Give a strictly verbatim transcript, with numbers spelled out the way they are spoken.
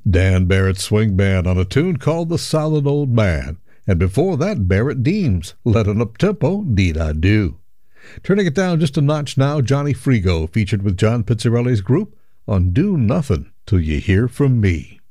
Dan Barrett's Swing Band on a tune called The Solid Old Man. And before that, Barrett Deems, Let an Up-Tempo, Deed I Do. Turning it down just a notch now, Johnny Frigo featured with John Pizzarelli's group on Do Nothing Till You Hear From Me.